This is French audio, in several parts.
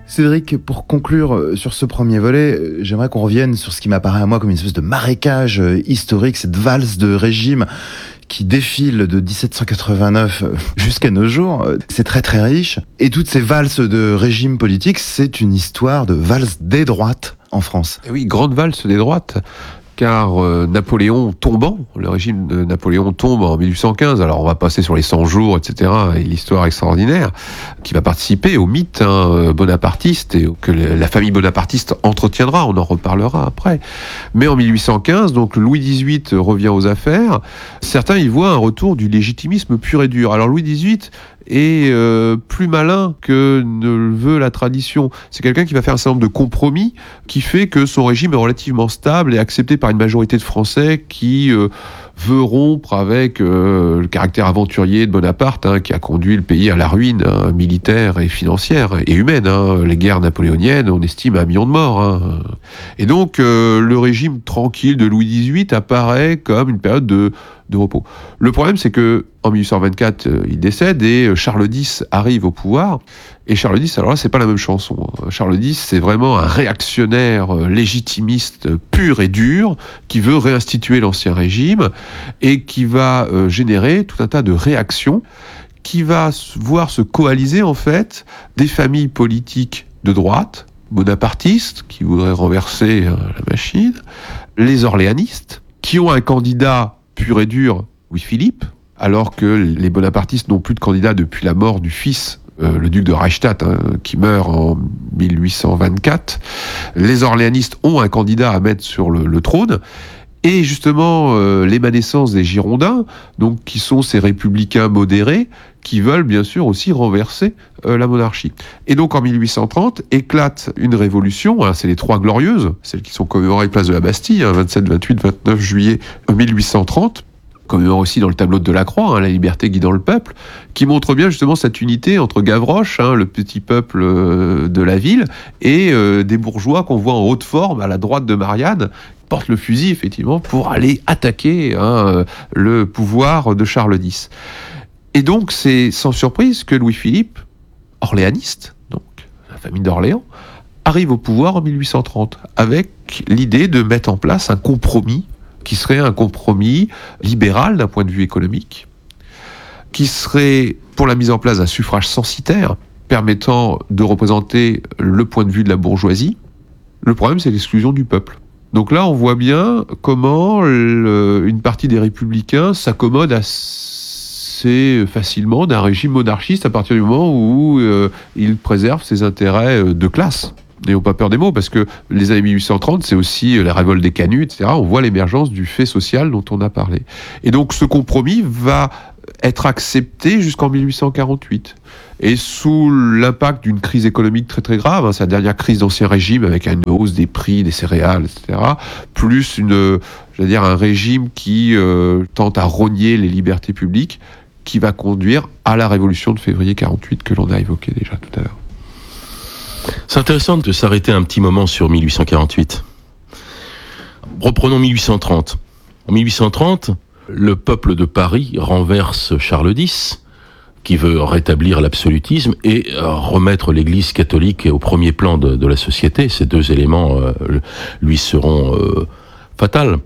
Cédric, pour conclure sur ce premier volet, j'aimerais qu'on revienne sur ce qui m'apparaît à moi comme une espèce de marécage historique, cette valse de régime qui défile de 1789 jusqu'à nos jours. C'est très très riche. Et toutes ces valses de régimes politiques, c'est une histoire de valse des droites en France. Et oui, grande valse des droites. Car Napoléon tombant, le régime de Napoléon tombe en 1815, alors on va passer sur les 100 jours, etc., et l'histoire extraordinaire, qui va participer au mythe bonapartiste, et que la famille bonapartiste entretiendra, on en reparlera après. Mais en 1815, donc Louis XVIII revient aux affaires, certains y voient un retour du légitimisme pur et dur. Alors Louis XVIII est plus malin que ne le veut la tradition. C'est quelqu'un qui va faire un certain nombre de compromis qui fait que son régime est relativement stable et accepté par une majorité de Français qui veut rompre avec le caractère aventurier de Bonaparte, qui a conduit le pays à la ruine militaire et financière et humaine. Les guerres napoléoniennes, on estime 1 million de morts. Et donc, le régime tranquille de Louis XVIII apparaît comme une période de repos. Le problème, c'est que en 1824, il décède et Charles X arrive au pouvoir. Et Charles X, alors là, c'est pas la même chanson. Charles X, c'est vraiment un réactionnaire légitimiste pur et dur qui veut réinstituer l'ancien régime et qui va générer tout un tas de réactions qui va voir se coaliser, en fait, des familles politiques de droite, bonapartistes, qui voudraient renverser la machine, les orléanistes, qui ont un candidat pur et dur, Louis-Philippe, alors que les bonapartistes n'ont plus de candidat depuis la mort du fils, le duc de Reichstadt, qui meurt en 1824. Les orléanistes ont un candidat à mettre sur le trône. Et justement, l'émanescence des Girondins, donc, qui sont ces républicains modérés, qui veulent bien sûr aussi renverser la monarchie. Et donc en 1830, éclate une révolution, c'est les Trois Glorieuses, celles qui sont commémorées place de la Bastille, 27, 28, 29 juillet 1830, commémorées aussi dans le tableau de Delacroix, la liberté guidant le peuple, qui montre bien justement cette unité entre Gavroche, le petit peuple de la ville, et des bourgeois qu'on voit en haute forme à la droite de Marianne, portent le fusil effectivement pour aller attaquer le pouvoir de Charles X. Et donc c'est sans surprise que Louis-Philippe, orléaniste, donc la famille d'Orléans, arrive au pouvoir en 1830 avec l'idée de mettre en place un compromis qui serait un compromis libéral d'un point de vue économique, qui serait pour la mise en place d'un suffrage censitaire permettant de représenter le point de vue de la bourgeoisie. Le problème, c'est l'exclusion du peuple. Donc là, on voit bien comment une partie des républicains s'accommode assez facilement d'un régime monarchiste à partir du moment où il préserve ses intérêts de classe. N'ayons pas peur des mots, parce que les années 1830, c'est aussi la révolte des canuts, etc. On voit l'émergence du fait social dont on a parlé. Et donc ce compromis va être accepté jusqu'en 1848. Et sous l'impact d'une crise économique très très grave, c'est la dernière crise d'Ancien Régime avec une hausse des prix des céréales, etc., plus un régime qui tente à rogner les libertés publiques, qui va conduire à la révolution de février 48 que l'on a évoquée déjà tout à l'heure. C'est intéressant de s'arrêter un petit moment sur 1848. Reprenons 1830. En 1830, le peuple de Paris renverse Charles X, qui veut rétablir l'absolutisme et remettre l'Église catholique au premier plan de la société. Ces deux éléments lui seront fatals.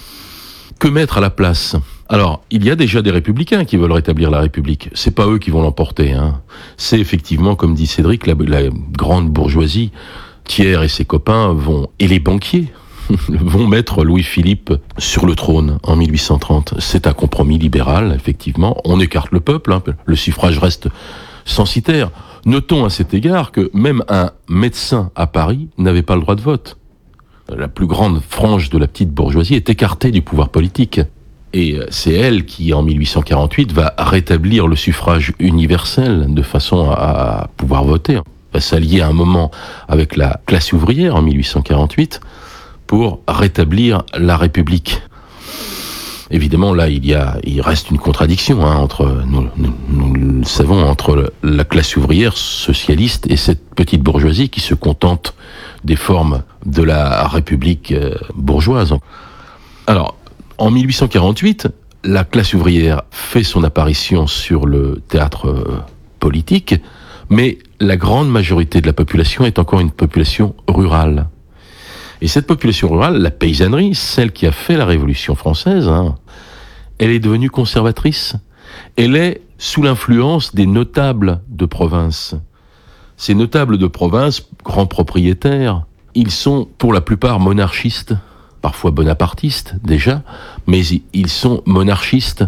Que mettre à la place ? Alors, il y a déjà des républicains qui veulent rétablir la République. C'est pas eux qui vont l'emporter. C'est effectivement, comme dit Cédric, la grande bourgeoisie. Thiers et ses copains et les banquiers vont mettre Louis-Philippe sur le trône en 1830. C'est un compromis libéral, effectivement. On écarte le peuple, le suffrage reste censitaire. Notons à cet égard que même un médecin à Paris n'avait pas le droit de vote. La plus grande frange de la petite bourgeoisie est écartée du pouvoir politique. Et c'est elle qui, en 1848, va rétablir le suffrage universel de façon à pouvoir voter. Va s'allier à un moment avec la classe ouvrière en 1848 pour rétablir la République. Évidemment, là, il reste une contradiction entre, nous le savons, entre la classe ouvrière socialiste et cette petite bourgeoisie qui se contente des formes de la République bourgeoise. Alors, en 1848, la classe ouvrière fait son apparition sur le théâtre politique, mais la grande majorité de la population est encore une population rurale. Et cette population rurale, la paysannerie, celle qui a fait la Révolution française, elle est devenue conservatrice. Elle est sous l'influence des notables de province. Ces notables de province, grands propriétaires, ils sont pour la plupart monarchistes, parfois bonapartistes déjà, mais ils sont monarchistes.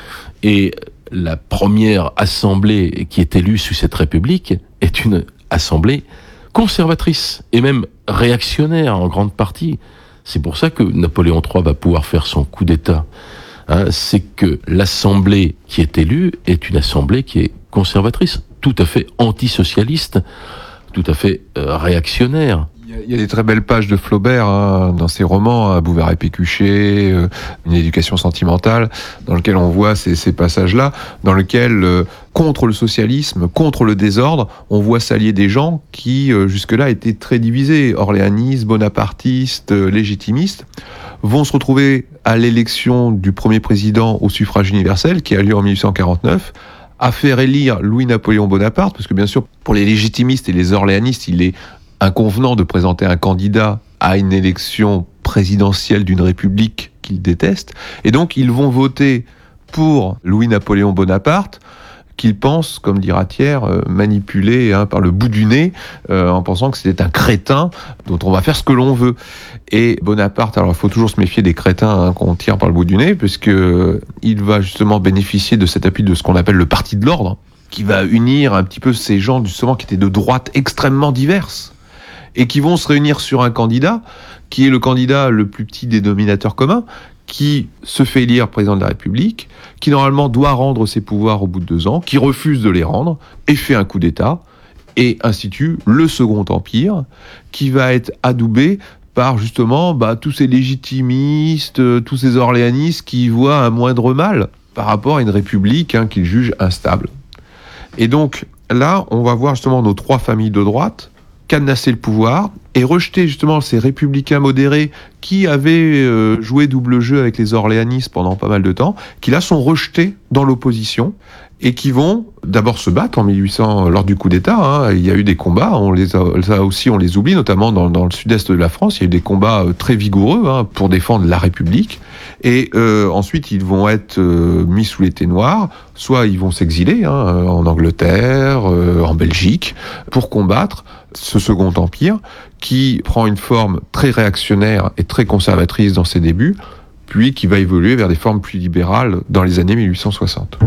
Et la première assemblée qui est élue sous cette République est une assemblée conservatrice et même réactionnaire en grande partie. C'est pour ça que Napoléon III va pouvoir faire son coup d'État. C'est que l'assemblée qui est élue est une assemblée qui est conservatrice, tout à fait antisocialiste, tout à fait réactionnaire. Il y a des très belles pages de Flaubert dans ses romans, Bouvard et Pécuchet, Une éducation sentimentale, dans lequel on voit ces passages-là, dans lequel, contre le socialisme, contre le désordre, on voit s'allier des gens qui, jusque-là, étaient très divisés, orléanistes, bonapartistes, légitimistes, vont se retrouver à l'élection du premier président au suffrage universel, qui a lieu en 1849, à faire élire Louis-Napoléon Bonaparte, parce que bien sûr, pour les légitimistes et les orléanistes, il est inconvenant de présenter un candidat à une élection présidentielle d'une république qu'ils détestent. Et donc, ils vont voter pour Louis-Napoléon Bonaparte, qu'ils pensent, comme dira Thiers, manipulé par le bout du nez, en pensant que c'était un crétin dont on va faire ce que l'on veut. Et Bonaparte, alors il faut toujours se méfier des crétins qu'on tire par le bout du nez, puisque il va justement bénéficier de cet appui de ce qu'on appelle le parti de l'ordre, qui va unir un petit peu ces gens justement qui étaient de droite extrêmement diverses, et qui vont se réunir sur un candidat, qui est le candidat le plus petit dénominateur commun, qui se fait élire président de la République, qui normalement doit rendre ses pouvoirs au bout de 2 ans, qui refuse de les rendre, et fait un coup d'État, et institue le Second Empire, qui va être adoubé par justement tous ces légitimistes, tous ces orléanistes qui y voient un moindre mal par rapport à une République qu'ils jugent instable. Et donc là, on va voir justement nos 3 familles de droite cadenasser le pouvoir et rejeter justement ces républicains modérés qui avaient joué double jeu avec les orléanistes pendant pas mal de temps, qui là sont rejetés dans l'opposition et qui vont d'abord se battre en 1800 lors du coup d'État. Il y a eu des combats, on les oublie, notamment dans le sud-est de la France, il y a eu des combats très vigoureux pour défendre la République. Et ensuite, ils vont être mis sous les ténoirs, soit ils vont s'exiler en Angleterre, en Belgique, pour combattre ce Second Empire, qui prend une forme très réactionnaire et très conservatrice dans ses débuts, puis qui va évoluer vers des formes plus libérales dans les années 1860.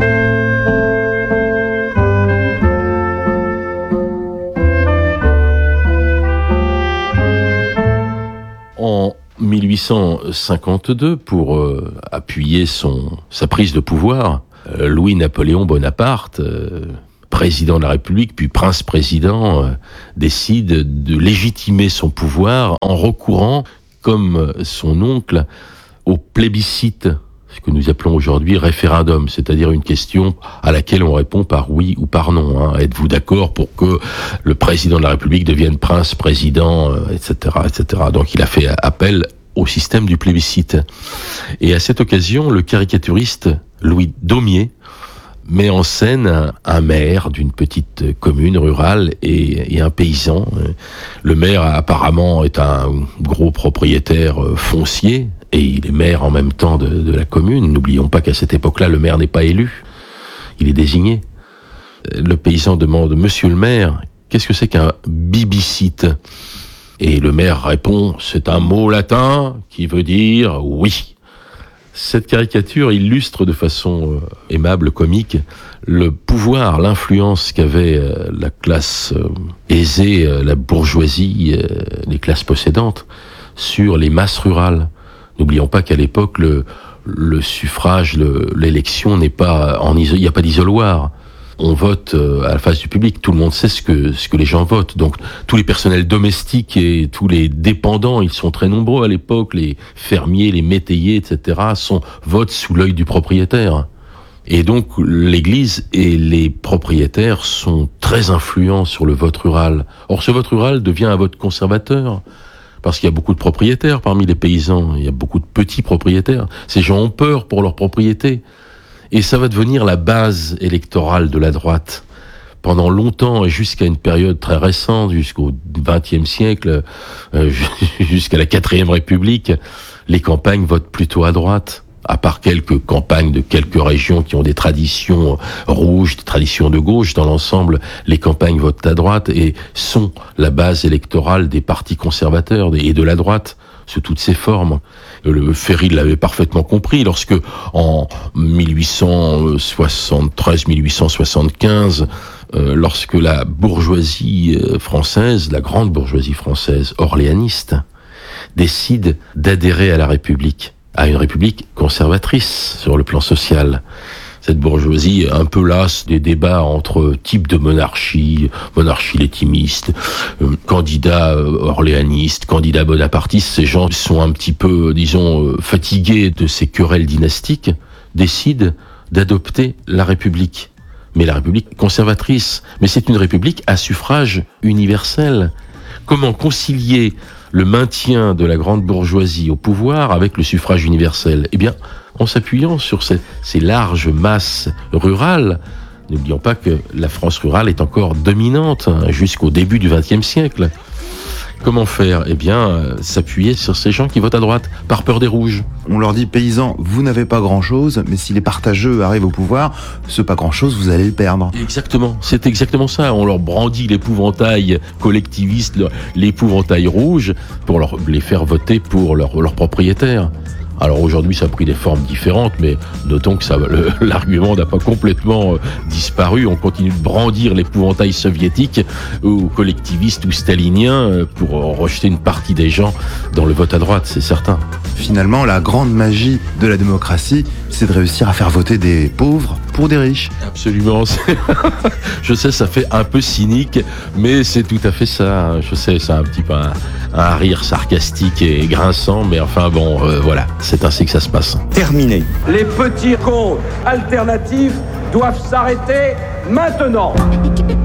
En 1852, pour appuyer sa prise de pouvoir, Louis-Napoléon Bonaparte, président de la République, puis prince-président, décide de légitimer son pouvoir en recourant, comme son oncle, au plébiscite, ce que nous appelons aujourd'hui référendum, c'est-à-dire une question à laquelle on répond par oui ou par non. Êtes-vous d'accord pour que le président de la République devienne prince-président, etc., etc. Donc il a fait appel au système du plébiscite. Et à cette occasion, le caricaturiste Louis Daumier met en scène un maire d'une petite commune rurale et un paysan. Le maire apparemment est un gros propriétaire foncier et il est maire en même temps de la commune. N'oublions pas qu'à cette époque-là, le maire n'est pas élu, il est désigné. Le paysan demande « Monsieur le maire, qu'est-ce que c'est qu'un bibicite ?» Et le maire répond « C'est un mot latin qui veut dire « oui ». Cette caricature illustre de façon aimable, comique, le pouvoir, l'influence qu'avait la classe aisée, la bourgeoisie, les classes possédantes, sur les masses rurales. N'oublions pas qu'à l'époque, le suffrage, l'élection n'est pas il n'y a pas d'isoloir. On vote à la face du public, tout le monde sait ce que les gens votent. Donc tous les personnels domestiques et tous les dépendants, ils sont très nombreux à l'époque, les fermiers, les métayers, etc., votent sous l'œil du propriétaire. Et donc l'Église et les propriétaires sont très influents sur le vote rural. Or ce vote rural devient un vote conservateur, parce qu'il y a beaucoup de propriétaires parmi les paysans, il y a beaucoup de petits propriétaires. Ces gens ont peur pour leur propriété. Et ça va devenir la base électorale de la droite. pendant longtemps et jusqu'à une période très récente, jusqu'au XXe siècle, jusqu'à la 4e République, les campagnes votent plutôt à droite. À part quelques campagnes de quelques régions qui ont des traditions rouges, des traditions de gauche, dans l'ensemble, les campagnes votent à droite et sont la base électorale des partis conservateurs et de la droite, sous toutes ses formes. Le Ferry l'avait parfaitement compris lorsque, en 1873-1875, lorsque la bourgeoisie française, la grande bourgeoisie française orléaniste, décide d'adhérer à la République, à une république conservatrice sur le plan social. Cette bourgeoisie un peu lasse des débats entre types de monarchie létimiste, candidats orléanistes, candidats bonapartistes. Ces gens sont un petit peu, disons, fatigués de ces querelles dynastiques, décident d'adopter la République. Mais la République conservatrice. Mais c'est une République à suffrage universel. Comment concilier le maintien de la grande bourgeoisie au pouvoir avec le suffrage universel? Eh bien, en s'appuyant sur ces larges masses rurales, n'oublions pas que la France rurale est encore dominante jusqu'au début du XXe siècle. Comment faire? Eh bien, s'appuyer sur ces gens qui votent à droite, par peur des rouges. On leur dit, paysans, vous n'avez pas grand-chose, mais si les partageux arrivent au pouvoir, ce pas grand-chose, vous allez le perdre. Exactement, c'est exactement ça. On leur brandit l'épouvantail collectiviste, l'épouvantail rouge, pour les faire voter pour leurs propriétaires. Alors aujourd'hui, ça a pris des formes différentes, mais notons que l'argument n'a pas complètement disparu. On continue de brandir l'épouvantail soviétique ou collectiviste ou stalinien pour rejeter une partie des gens dans le vote à droite, c'est certain. Finalement, la grande magie de la démocratie, c'est de réussir à faire voter des pauvres pour des riches. Absolument. Je sais, ça fait un peu cynique, mais c'est tout à fait ça. Je sais, c'est un petit peu un rire sarcastique et grinçant, mais enfin bon, voilà, c'est ainsi que ça se passe. Terminé. Les petits comptes alternatifs doivent s'arrêter maintenant.